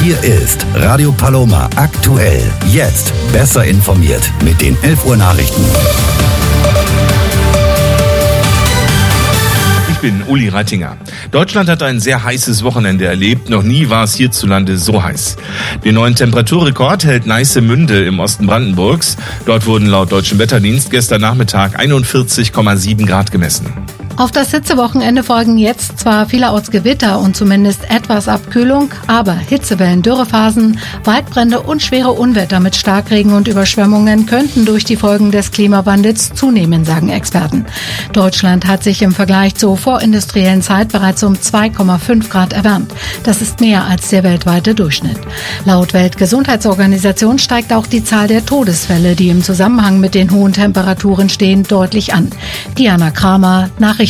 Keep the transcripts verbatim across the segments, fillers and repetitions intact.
Hier ist Radio Paloma aktuell. Jetzt besser informiert mit den elf Uhr Nachrichten. Ich bin Uli Reitinger. Deutschland hat ein sehr heißes Wochenende erlebt. Noch nie war es hierzulande so heiß. Den neuen Temperaturrekord hält Neissemünde im Osten Brandenburgs. Dort wurden laut Deutschem Wetterdienst gestern Nachmittag einundvierzig Komma sieben Grad gemessen. Auf das Hitzewochenende folgen jetzt zwar vielerorts Gewitter und zumindest etwas Abkühlung, aber Hitzewellen, Dürrephasen, Waldbrände und schwere Unwetter mit Starkregen und Überschwemmungen könnten durch die Folgen des Klimawandels zunehmen, sagen Experten. Deutschland hat sich im Vergleich zur vorindustriellen Zeit bereits um zwei Komma fünf Grad erwärmt. Das ist mehr als der weltweite Durchschnitt. Laut Weltgesundheitsorganisation steigt auch die Zahl der Todesfälle, die im Zusammenhang mit den hohen Temperaturen stehen, deutlich an. Diana Kramer, Nachrichtenredaktion.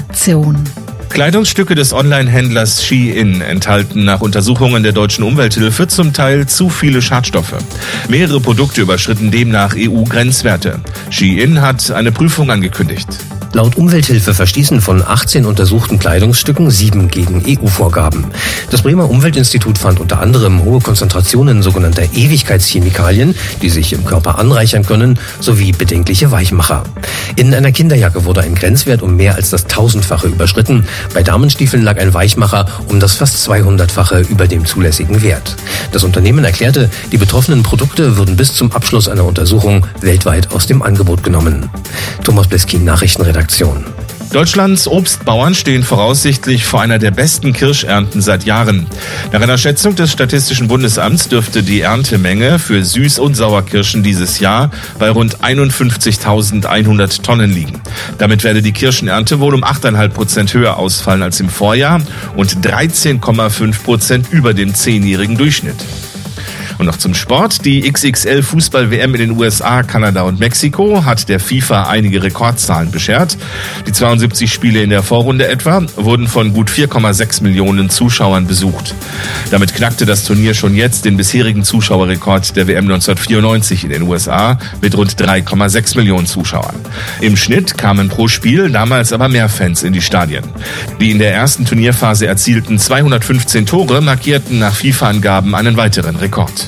Kleidungsstücke des Online-Händlers Shein enthalten nach Untersuchungen der deutschen Umwelthilfe zum Teil zu viele Schadstoffe. Mehrere Produkte überschritten demnach E U-Grenzwerte. Shein hat eine Prüfung angekündigt. Laut Umwelthilfe verstießen von achtzehn untersuchten Kleidungsstücken sieben gegen E U-Vorgaben. Das Bremer Umweltinstitut fand unter anderem hohe Konzentrationen sogenannter Ewigkeitschemikalien, die sich im Körper anreichern können, sowie bedenkliche Weichmacher. In einer Kinderjacke wurde ein Grenzwert um mehr als das Tausendfache überschritten. Bei Damenstiefeln lag ein Weichmacher um das fast zweihundertfache über dem zulässigen Wert. Das Unternehmen erklärte, die betroffenen Produkte würden bis zum Abschluss einer Untersuchung weltweit aus dem Angebot genommen. Thomas Bleskin, Nachrichtenredaktion. Deutschlands Obstbauern stehen voraussichtlich vor einer der besten Kirschernten seit Jahren. Nach einer Schätzung des Statistischen Bundesamts dürfte die Erntemenge für Süß- und Sauerkirschen dieses Jahr bei rund einundfünfzigtausendeinhundert Tonnen liegen. Damit werde die Kirschenernte wohl um acht Komma fünf Prozent höher ausfallen als im Vorjahr und dreizehn Komma fünf Prozent über dem zehnjährigen Durchschnitt. Und noch zum Sport. Die X X L-Fußball-W M in den U S A, Kanada und Mexiko hat der FIFA einige Rekordzahlen beschert. Die zweiundsiebzig Spiele in der Vorrunde etwa wurden von gut vier Komma sechs Millionen Zuschauern besucht. Damit knackte das Turnier schon jetzt den bisherigen Zuschauerrekord der W M neunzehnhundertvierundneunzig in den U S A mit rund drei Komma sechs Millionen Zuschauern. Im Schnitt kamen pro Spiel damals aber mehr Fans in die Stadien. Die in der ersten Turnierphase erzielten zweihundertfünfzehn Tore markierten nach FIFA-Angaben einen weiteren Rekord.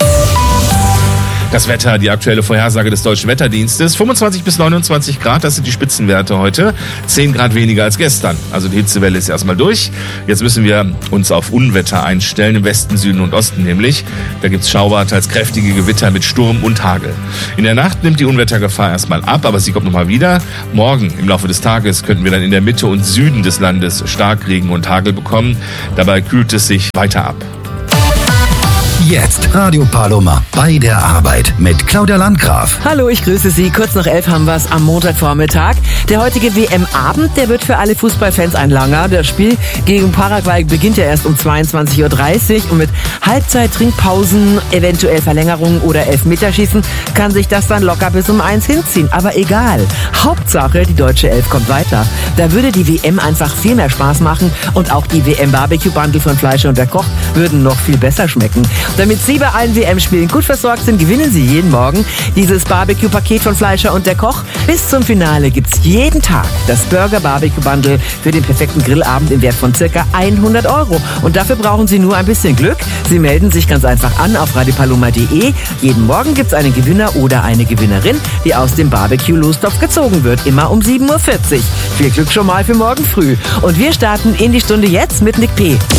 Das Wetter, die aktuelle Vorhersage des Deutschen Wetterdienstes. fünfundzwanzig bis neunundzwanzig Grad, das sind die Spitzenwerte heute. zehn Grad weniger als gestern. Also die Hitzewelle ist erstmal durch. Jetzt müssen wir uns auf Unwetter einstellen, im Westen, Süden und Osten nämlich. Da gibt's Schauer, teils kräftige Gewitter mit Sturm und Hagel. In der Nacht nimmt die Unwettergefahr erstmal ab, aber sie kommt nochmal wieder. Morgen im Laufe des Tages könnten wir dann in der Mitte und Süden des Landes Starkregen und Hagel bekommen. Dabei kühlt es sich weiter ab. Jetzt Radio Paloma bei der Arbeit mit Claudia Landgraf. Hallo, ich grüße Sie. Kurz nach elf haben wir es am Montagvormittag. Der heutige W M-Abend, der wird für alle Fußballfans ein langer. Das Spiel gegen Paraguay beginnt ja erst um zweiundzwanzig Uhr dreißig und mit Halbzeit, Trinkpausen, eventuell Verlängerungen oder Elfmeterschießen kann sich das dann locker bis um eins hinziehen. Aber egal. Hauptsache, die deutsche Elf kommt weiter. Da würde die W M einfach viel mehr Spaß machen und auch die W M-Barbecue-Bundle von Fleischer und der Koch würden noch viel besser schmecken. Damit Sie bei allen W M-Spielen gut versorgt sind, gewinnen Sie jeden Morgen dieses Barbecue-Paket von Fleischer und der Koch. Bis zum Finale gibt's jeden Tag das Burger-Barbecue-Bundle für den perfekten Grillabend im Wert von circa hundert Euro. Und dafür brauchen Sie nur ein bisschen Glück. Sie melden sich ganz einfach an auf radio paloma punkt de. Jeden Morgen gibt's einen Gewinner oder eine Gewinnerin, die aus dem Barbecue-Lostopf gezogen wird. Immer um sieben Uhr vierzig. Viel Glück schon mal für morgen früh. Und wir starten in die Stunde jetzt mit Nick P.